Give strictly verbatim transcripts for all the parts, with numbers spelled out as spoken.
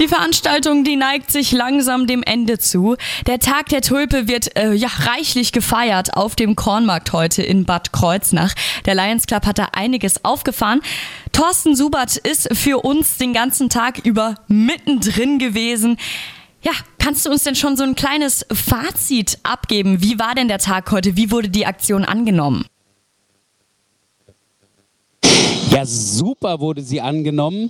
Die Veranstaltung, die neigt sich langsam dem Ende zu. Der Tag der Tulpe wird äh, ja reichlich gefeiert auf dem Kornmarkt heute in Bad Kreuznach. Der Lions Club hat da einiges aufgefahren. Thorsten Subert ist für uns den ganzen Tag über mittendrin gewesen. Ja, kannst du uns denn schon so ein kleines Fazit abgeben? Wie war denn der Tag heute? Wie wurde die Aktion angenommen? Ja, super wurde sie angenommen.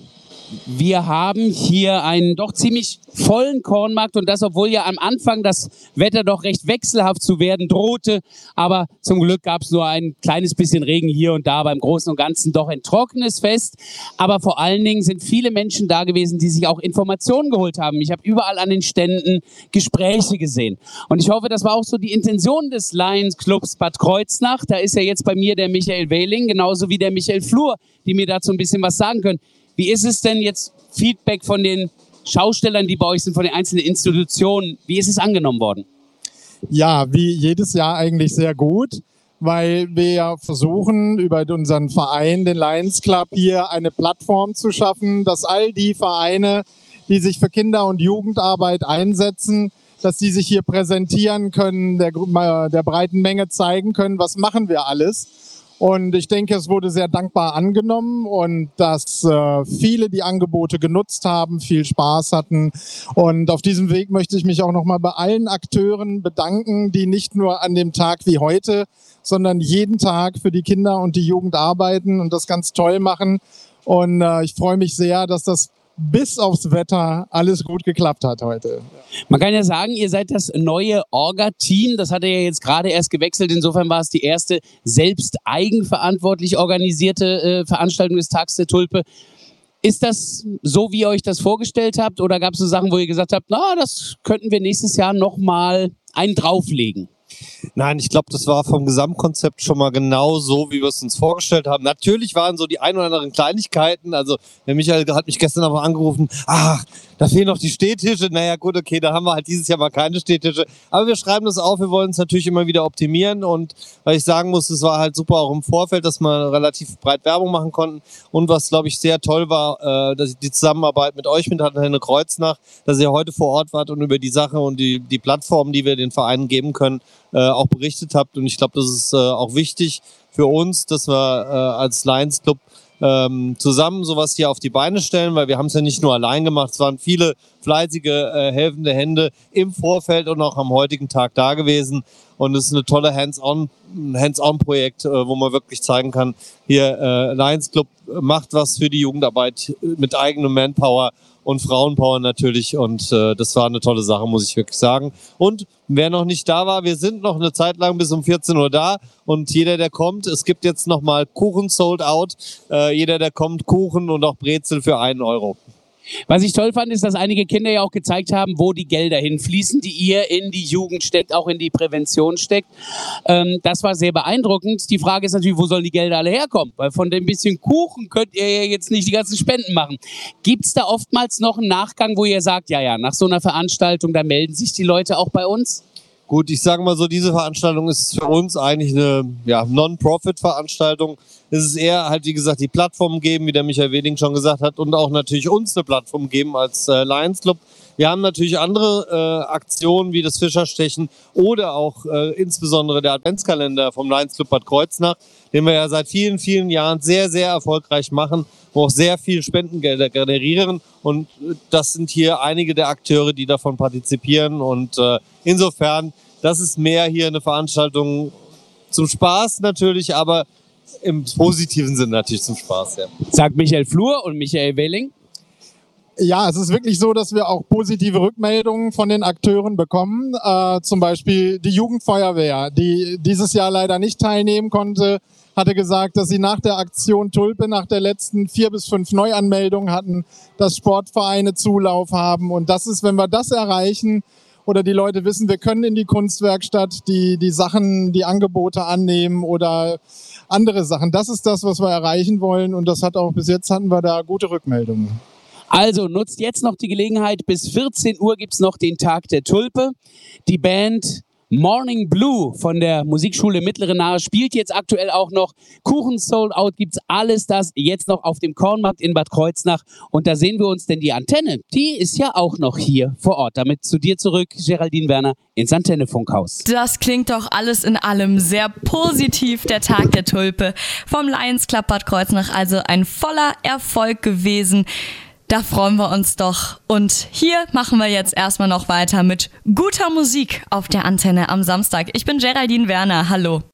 Wir haben hier einen doch ziemlich vollen Kornmarkt und das, obwohl ja am Anfang das Wetter doch recht wechselhaft zu werden drohte. Aber zum Glück gab es nur ein kleines bisschen Regen hier und da, beim Großen und Ganzen doch ein trockenes Fest. Aber vor allen Dingen sind viele Menschen da gewesen, die sich auch Informationen geholt haben. Ich habe überall an den Ständen Gespräche gesehen. Und ich hoffe, das war auch so die Intention des Lions Clubs Bad Kreuznach. Da ist ja jetzt bei mir der Michael Wehling, genauso wie der Michael Flur, die mir dazu ein bisschen was sagen können. Wie ist es denn jetzt Feedback von den Schaustellern, die bei euch sind, von den einzelnen Institutionen? Wie ist es angenommen worden? Ja, wie jedes Jahr eigentlich sehr gut, weil wir ja versuchen, über unseren Verein, den Lions Club, hier eine Plattform zu schaffen, dass all die Vereine, die sich für Kinder- und Jugendarbeit einsetzen, dass die sich hier präsentieren können, der, der breiten Menge zeigen können, was machen wir alles. Und ich denke, es wurde sehr dankbar angenommen und dass äh, viele die Angebote genutzt haben, viel Spaß hatten. Und auf diesem Weg möchte ich mich auch nochmal bei allen Akteuren bedanken, die nicht nur an dem Tag wie heute, sondern jeden Tag für die Kinder und die Jugend arbeiten und das ganz toll machen. Und äh, ich freue mich sehr, dass das bis aufs Wetter alles gut geklappt hat heute. Man kann ja sagen, ihr seid das neue Orga-Team. Das hat ja jetzt gerade erst gewechselt. Insofern war es die erste selbst eigenverantwortlich organisierte äh, Veranstaltung des Tags der Tulpe. Ist das so, wie ihr euch das vorgestellt habt? Oder gab es so Sachen, wo ihr gesagt habt, na, das könnten wir nächstes Jahr nochmal einen drauflegen? Nein, ich glaube, das war vom Gesamtkonzept schon mal genau so, wie wir es uns vorgestellt haben. Natürlich waren so die ein oder anderen Kleinigkeiten. Also der Michael hat mich gestern aber angerufen, ach, da fehlen noch die Stehtische. Naja gut, okay, da haben wir halt dieses Jahr mal keine Stehtische. Aber wir schreiben das auf, wir wollen es natürlich immer wieder optimieren. Und weil ich sagen muss, es war halt super auch im Vorfeld, dass wir relativ breit Werbung machen konnten. Und was, glaube ich, sehr toll war, äh, dass die Zusammenarbeit mit euch, mit Antenne Kreuznach, dass ihr heute vor Ort wart und über die Sache und die, die Plattformen, die wir den Vereinen geben können, äh, auch berichtet habt. Und ich glaube, das ist äh, auch wichtig für uns, dass wir äh, als Lions Club ähm, zusammen sowas hier auf die Beine stellen, weil wir haben es ja nicht nur allein gemacht. Es waren viele fleißige, äh, helfende Hände im Vorfeld und auch am heutigen Tag da gewesen. Und es ist eine tolle Hands-on, Hands-on-Projekt, äh, wo man wirklich zeigen kann, hier äh, Lions Club macht was für die Jugendarbeit mit eigenem Manpower und Frauenpower natürlich. Und äh, das war eine tolle Sache, muss ich wirklich sagen. Und wer noch nicht da war, wir sind noch eine Zeit lang bis um vierzehn Uhr da. Und jeder, der kommt, es gibt jetzt nochmal Kuchen sold out. Äh, jeder, der kommt, Kuchen und auch Brezel für einen Euro. Was ich toll fand, ist, dass einige Kinder ja auch gezeigt haben, wo die Gelder hinfließen, die ihr in die Jugend steckt, auch in die Prävention steckt. Ähm, das war sehr beeindruckend. Die Frage ist natürlich, wo sollen die Gelder alle herkommen? Weil von dem bisschen Kuchen könnt ihr ja jetzt nicht die ganzen Spenden machen. Gibt es da oftmals noch einen Nachgang, wo ihr sagt, ja, ja, nach so einer Veranstaltung, da melden sich die Leute auch bei uns? Gut, ich sage mal so, diese Veranstaltung ist für uns eigentlich eine ja, Non-Profit-Veranstaltung. Es ist eher halt, wie gesagt, die Plattform geben, wie der Michael Wehling schon gesagt hat, und auch natürlich uns eine Plattform geben als äh, Lions Club. Wir haben natürlich andere äh, Aktionen wie das Fischerstechen oder auch äh, insbesondere der Adventskalender vom Lions Club Bad Kreuznach, den wir ja seit vielen, vielen Jahren sehr, sehr erfolgreich machen, wo auch sehr viel Spendengelder generieren. Und das sind hier einige der Akteure, die davon partizipieren. Und äh, insofern, das ist mehr hier eine Veranstaltung zum Spaß natürlich, aber im positiven Sinn natürlich zum Spaß. Ja. Sagt Michael Flur und Michael Wehling. Ja, es ist wirklich so, dass wir auch positive Rückmeldungen von den Akteuren bekommen. Äh, zum Beispiel die Jugendfeuerwehr, die dieses Jahr leider nicht teilnehmen konnte, hatte gesagt, dass sie nach der Aktion Tulpe, nach der letzten vier bis fünf Neuanmeldungen hatten, dass Sportvereine Zulauf haben. Und das ist, wenn wir das erreichen oder die Leute wissen, wir können in die Kunstwerkstatt die, die Sachen, die Angebote annehmen oder andere Sachen. Das ist das, was wir erreichen wollen. Und das hat auch bis jetzt hatten wir da gute Rückmeldungen. Also nutzt jetzt noch die Gelegenheit. Bis vierzehn Uhr gibt's noch den Tag der Tulpe. Die Band Morning Blue von der Musikschule Mittlere Nahe spielt jetzt aktuell auch noch. Kuchen Sold Out gibt's alles das jetzt noch auf dem Kornmarkt in Bad Kreuznach. Und da sehen wir uns, denn die Antenne, die ist ja auch noch hier vor Ort. Damit zu dir zurück, Geraldine Werner, ins Antennefunkhaus. Das klingt doch alles in allem sehr positiv, der Tag der Tulpe vom Lions Club Bad Kreuznach. Also ein voller Erfolg gewesen. Da freuen wir uns doch. Und hier machen wir jetzt erstmal noch weiter mit guter Musik auf der Antenne am Samstag. Ich bin Geraldine Werner. Hallo.